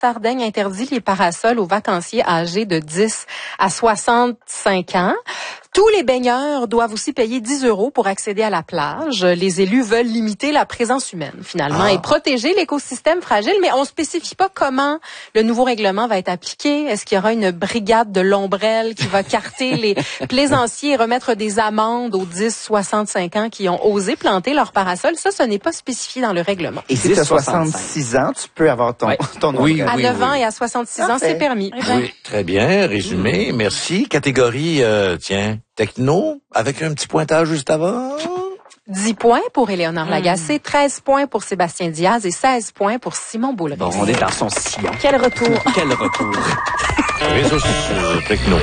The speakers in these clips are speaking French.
Tardaigne interdit les parasols aux vacanciers âgés de 10 à 65 ans. Tous les baigneurs doivent aussi payer 10 € pour accéder à la plage. Les élus veulent limiter la présence humaine, finalement, et protéger l'écosystème fragile, mais on spécifie pas comment le nouveau règlement va être appliqué. Est-ce qu'il y aura une brigade de l'ombrelle qui va carter les plaisanciers et remettre des amendes aux 10-65 ans qui ont osé planter leur parasol? Ça, ce n'est pas spécifié dans le règlement. Et si tu as 66 ans, tu peux avoir ton ombrelle. À 9 ans et à 66 ans, c'est permis. Oui, très bien, résumé, merci. Catégorie, techno, avec un petit pointage juste avant. 10 points pour Éléonore Lagacé, 13 points pour Sébastien Diaz et 16 points pour Simon Boulris. Bon, on est dans son sillon. Quel retour! Quel retour! Réseaux sociaux, techno.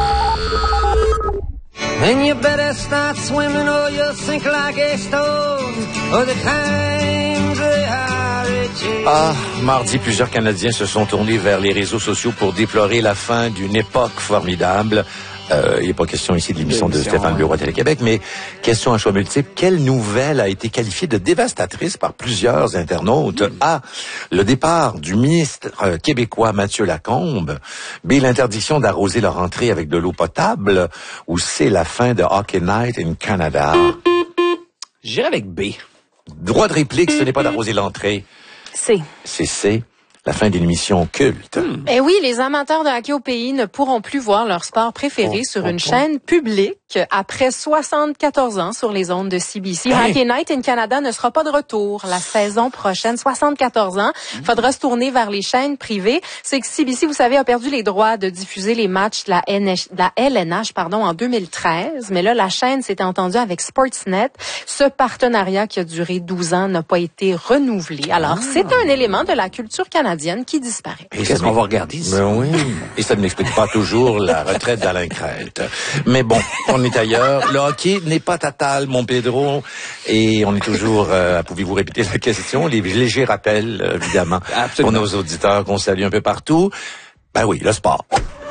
And you better start swimming or you'll sink like a stone. Or the times they are itchy. Mardi, plusieurs Canadiens se sont tournés vers les réseaux sociaux pour déplorer la fin d'une époque formidable. Il n'est pas question ici de l'émission de Stéphane Bureau à Télé-Québec, mais question à choix multiple. Quelle nouvelle a été qualifiée de dévastatrice par plusieurs internautes? A, le départ du ministre québécois Mathieu Lacombe. B, l'interdiction d'arroser leur entrée avec de l'eau potable. Ou C, la fin de Hockey Night in Canada. J'irai avec B. Droit de réplique, ce n'est pas d'arroser l'entrée. C. C'est C. La fin d'une émission culte. Eh oui, les amateurs de hockey au pays ne pourront plus voir leur sport préféré sur une chaîne publique après 74 ans sur les ondes de CBC. Hockey Night in Canada ne sera pas de retour la saison prochaine. 74 ans. Faudra se tourner vers les chaînes privées. C'est que CBC, vous savez, a perdu les droits de diffuser les matchs de la LNH, en 2013. Mais là, la chaîne s'était entendue avec Sportsnet. Ce partenariat qui a duré 12 ans n'a pas été renouvelé. Alors, c'est un élément de la culture canadienne qui disparaît. Et qu'est-ce qu'on va regarder ici? Ben oui. Et ça ne m'explique pas toujours la retraite d'Alain Crête. Mais bon, on est ailleurs. Le hockey n'est pas total, mon Pedro. Et on est toujours... pouvez-vous répéter la question? Les légers rappels, évidemment, pour nos auditeurs qu'on salue un peu partout. Ben oui, le sport.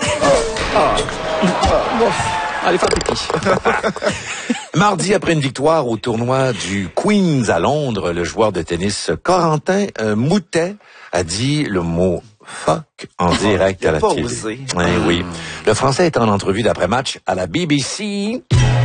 Allez faire pipi. Mardi, après une victoire au tournoi du Queen's à Londres, le joueur de tennis Corentin Moutet a dit le mot fuck en direct à la télé. Oui. Le Français est en entrevue d'après-match à la BBC.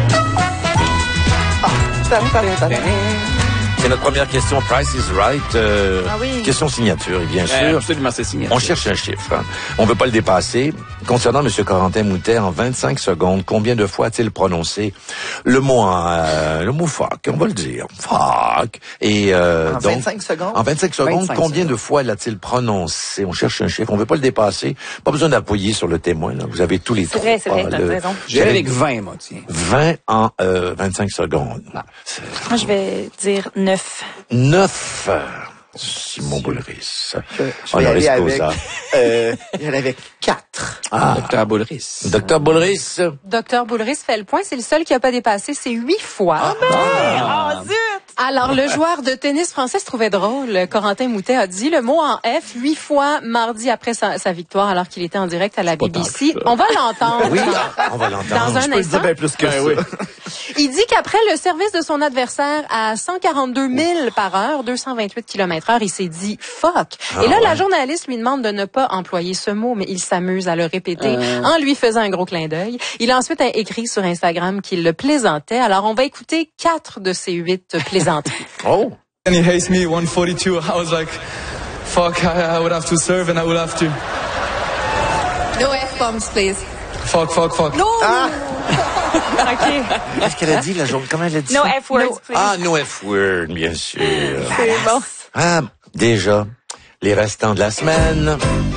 C'est notre première question, Price is Right. Question signature, et bien sûr. Absolument, c'est signature. On cherche un chiffre. On ne veut pas le dépasser. Concernant M. Corentin Moutet, en 25 secondes, combien de fois a-t-il prononcé le mot fuck? On va le dire. Fuck. Et, en 25 secondes? En 25 secondes, combien de fois l'a-t-il prononcé? On cherche un chiffre. On ne veut pas le dépasser. Pas besoin d'appuyer sur le témoin, là. Vous avez tous les trois. C'est vrai, t'as raison. J'irai avec 20, moi, tiens. 20 en 25 secondes. Moi, je vais dire 9. 9. Simon Boulris. Je vais aller avec 4. Docteur Boulris. Docteur Boulris. Docteur Boulris fait le point. C'est le seul qui n'a pas dépassé. C'est 8 fois. Zut! Alors, le joueur de tennis français se trouvait drôle. Corentin Moutet a dit le mot en F 8 fois mardi après sa victoire alors qu'il était en direct à la BBC. On va l'entendre. Oui, on va l'entendre. Dans un instant. Bien plus que ça. Oui. Il dit qu'après le service de son adversaire à 142 000 par heure, 228 km/h, il s'est dit fuck. Et là, la journaliste lui demande de ne pas employer ce mot, mais il s'amuse à le répéter en lui faisant un gros clin d'œil. Il a ensuite écrit sur Instagram qu'il le plaisantait. Alors, on va écouter 4 de ces 8 plaisanteries. Oh! And he hates me 142. I was like, fuck, I would have to serve and I would have to. No F-bombs, please. Fuck. No! OK. Qu'est-ce qu'elle a dit, la journée? Comment elle a dit No ça? F-words, please. No F-word, bien sûr. C'est bon. Déjà, les restants de la semaine.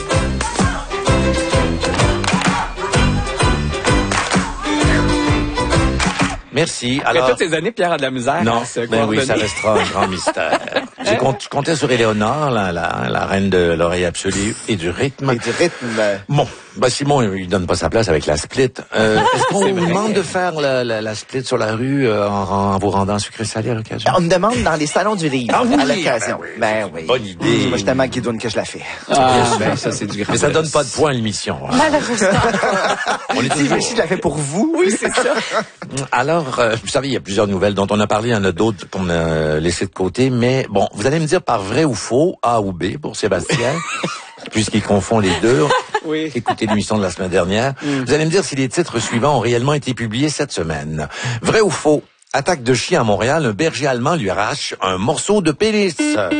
Merci. Après Alors, toutes ces années, Pierre a de la misère. non, à se ben oui, ça coordonner. restera un grand mystère. Je comptais sur Éléonore, la reine de l'oreille absolue et du rythme. Et du rythme. Bon, Simon, il donne pas sa place avec la split. Est-ce qu'on vous demande de faire la split sur la rue en vous rendant sucré salé à l'occasion? On me demande dans les salons du livre, à l'occasion. Ben oui. Bonne idée. Moi, je tellement guidoune que je la fais. Ça, c'est du grand. Mais ça donne pas de points à l'émission. Hein. Malheureusement. On est Si toujours... je la fais pour vous. Oui, c'est ça. Alors, vous savez, il y a plusieurs nouvelles dont on a parlé. Il y en a d'autres qu'on a laissées de côté. Mais bon, vous allez me dire par vrai ou faux, A ou B pour Sébastien. puisqu'il confond les deux. Oui. Écoutez l'émission de la semaine dernière. Vous allez me dire si les titres suivants ont réellement été publiés cette semaine. Vrai ou faux? Attaque de chien à Montréal, un berger allemand lui arrache un morceau de pénis.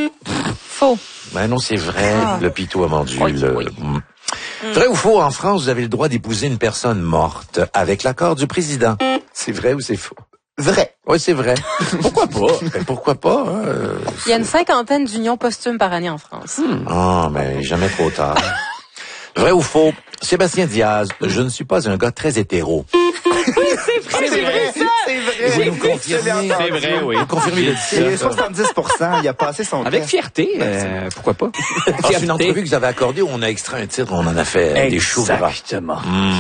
Faux. Ben non, c'est vrai. Le pitou a mordu. Vrai ou faux? En France, vous avez le droit d'épouser une personne morte avec l'accord du président. C'est vrai ou c'est faux? Vrai. Oui, c'est vrai. Pourquoi pas? Ben, pourquoi pas? Hein? Il y a une 50aine d'unions posthumes par année en France. Ah, mais jamais trop tard. Vrai ou faux? Sébastien Diaz, je ne suis pas un gars très hétéro. C'est vrai. Vous nous confirmez? C'est vrai, oui. Vous confirmez le C'est 70%. Il a passé son Avec test. fierté, pourquoi pas? Ah, c'est une entrevue que vous avez accordée où on a extrait un titre, on en a fait des choux gras. Exactement.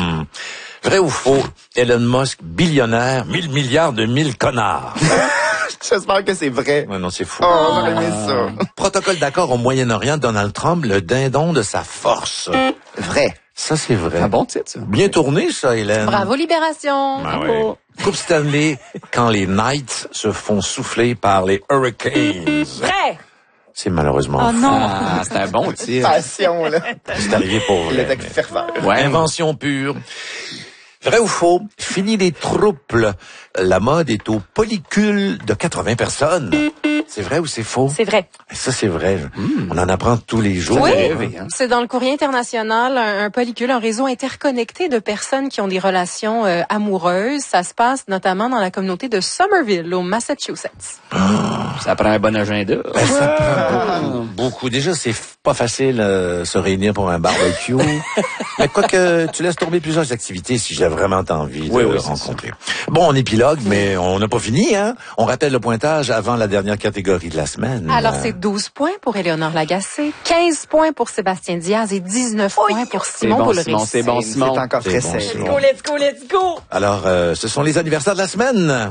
Vrai ou faux? Elon Musk, billionnaire, 1000 milliards de 1000 connards. J'espère que c'est vrai. Ouais, non, c'est fou. Oh, j'aurais aimé ça. Protocole d'accord au Moyen-Orient, Donald Trump, le dindon de sa force. Vrai. Ça, c'est vrai. Un bon titre, ça. Bien tourné, ça, Hélène. Bravo, Libération. Ah ouais. Coupe Stanley, quand les Knights se font souffler par les Hurricanes. Vrai. C'est malheureusement Oh faux. non. Ah, c'est un bon tir. Passion, là. C'est arrivé pour vrai. L'attaque mais- ferveur. Ouais. Invention pure. Vrai ou faux? Fini les troubles. La mode est au polycule de 80 personnes. C'est vrai ou c'est faux? C'est vrai. Ça, c'est vrai. On en apprend tous les jours. Oui, rêvé, hein. c'est dans le Courrier international, un polycule, un réseau interconnecté de personnes qui ont des relations amoureuses. Ça se passe notamment dans la communauté de Somerville, au Massachusetts. Ça prend un bon agenda. Ben, ça prend beaucoup. Déjà, c'est pas facile se réunir pour un barbecue. Mais quoique, tu laisses tomber plusieurs activités si j'ai vraiment envie de le rencontrer. Bon, on épilogue, mais on n'a pas fini, hein? On rappelle le pointage avant la dernière catégorie de la semaine. Alors, c'est 12 points pour Éléonore Lagacé, 15 points pour Sébastien Diaz et 19 points pour Simon Boulris. C'est bon, Simon. C'est encore très bon, serré. Simon. Go, let's go, let's go. Alors, ce sont les anniversaires de la semaine.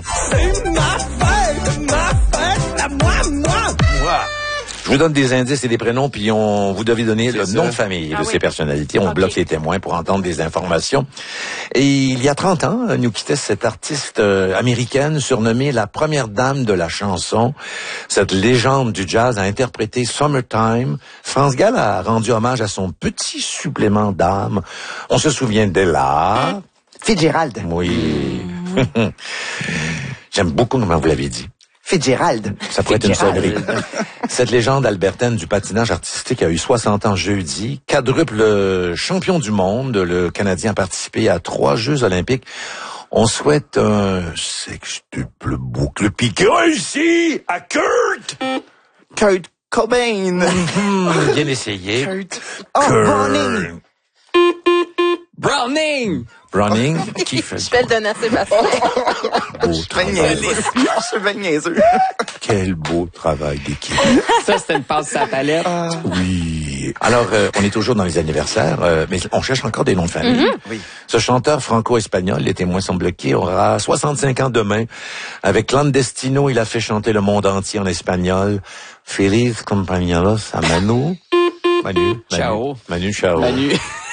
Je vous donne des indices et des prénoms, puis vous devez donner le nom de famille de ces personnalités. On bloque les témoins pour entendre des informations. Et il y a 30 ans, nous quittait cette artiste américaine surnommée la première dame de la chanson. Cette légende du jazz a interprété Summertime. France Gall a rendu hommage à son petit supplément d'âme. On se souvient d'Ella. Fitzgerald. Oui. J'aime beaucoup comment vous l'avez dit. Fitzgerald. Ça pourrait être une sonnerie. Cette légende albertaine du patinage artistique a eu 60 ans jeudi. Quadruple champion du monde, le Canadien a participé à 3 Jeux olympiques. On souhaite un sextuple boucle piqué réussi à Kurt! Kurt Cobain. Bien essayé. Oh, Kurt. Browning. Browning! Browning, qui fait Je vais le donner à Sébastien. beau Je travail. suis bien niaiseux. Quel beau travail d'équipe. Ça, c'était une passe à palette. Oui. Alors, on est toujours dans les anniversaires, mais on cherche encore des noms de famille. Oui. Ce chanteur franco-espagnol, les témoins sont bloqués, aura 65 ans demain. Avec Clandestino, il a fait chanter le monde entier en espagnol. Feliz compañeros a Manu. Manu. Ciao. Manu, ciao. Manu.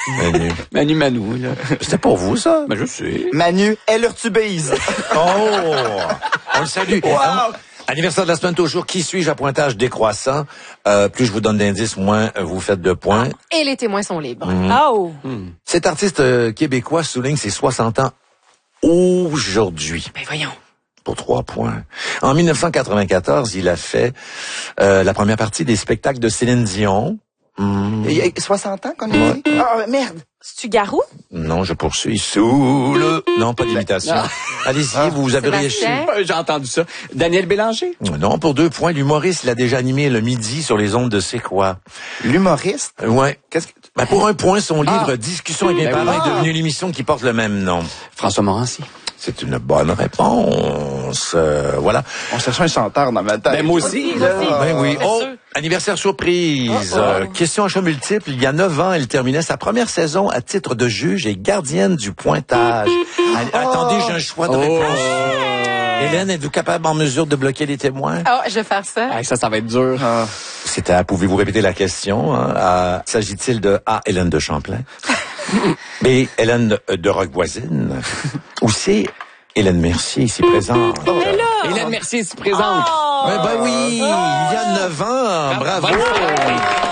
Manu. là. C'était pour vous, ça? Ben, je sais. Manu Elurtubise. Oh! On le salue. Wow. Anniversaire de la semaine toujours. Qui suis-je à pointage décroissant? Plus je vous donne d'indices, moins vous faites de points. Et les témoins sont libres. Oh. Cet artiste québécois souligne ses 60 ans aujourd'hui. Ben voyons. Pour 3 points. En 1994, il a fait la première partie des spectacles de Céline Dion. Il y a 60 ans qu'on a dit? Ah, merde. C'est-tu Garou? Non, je poursuis. Sous le... Non, pas d'imitation. Allez-y, vous avez réussi. Sébastien? J'ai entendu ça. Daniel Bélanger? Non, pour 2 points. L'humoriste, il a déjà animé le midi sur les ondes de C'est quoi? L'humoriste? Ouais. Qu'est-ce que... Ben, pour 1 point, son livre Discussion avec mes Ben oui. parents est devenu l'émission qui porte le même nom. François Morancy. C'est une bonne réponse. Voilà. On cherchait un chanteur dans ma tête. Ben, moi aussi, là. Ben oui. c'est Oh, sûr. anniversaire surprise. Question à choix multiple. Il y a 9 ans, elle terminait sa première saison à titre de juge et gardienne du pointage. Attendez, j'ai un choix de réponse. Hélène, êtes-vous capable en mesure de bloquer les témoins? Ah, je vais faire ça. Hey, ça va être dur. Pouvez-vous répéter la question? Hein? S'agit-il de A, Hélène de Champlain? B, Hélène de Roquevoisine? Ou C, Hélène Mercier, ici présente? Hélène Mercier s'y présente. Oh. Ben oui, il y a 9 ans. Bravo.